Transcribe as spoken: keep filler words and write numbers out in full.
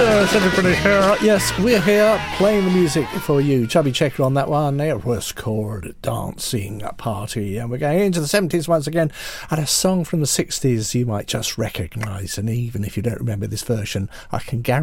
Yes, everybody here. Yes, we're here playing the music for you. Chubby Checker on that one. It was called Dancing Party. And we're going into the seventies once again. And a song from the sixties you might just recognise. And even if you don't remember this version, I can guarantee